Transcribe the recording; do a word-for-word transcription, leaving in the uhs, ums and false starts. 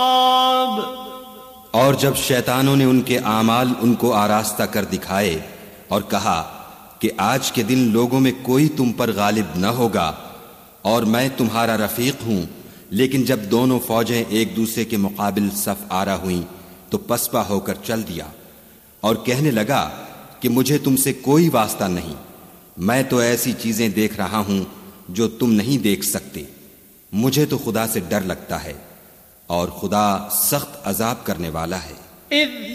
और जब शैतानों ने उनके आमाल उनको आरास्ता कर दिखाए और कहा कि आज के दिन लोगों में कोई तुम पर गालिब न होगा और मैं तुम्हारा रफीक हूं, लेकिन जब दोनों फौजें एक दूसरे के मुकाबिल सफ आरा हुईं तो पसपा होकर चल दिया और कहने लगा कि मुझे तुमसे कोई वास्ता नहीं, मैं तो ऐसी चीजें देख रहा हूं जो तुम नहीं देख सकते। मुझे तो खुदा से डर लगता है और खुदा सख्त अजाब करने वाला है।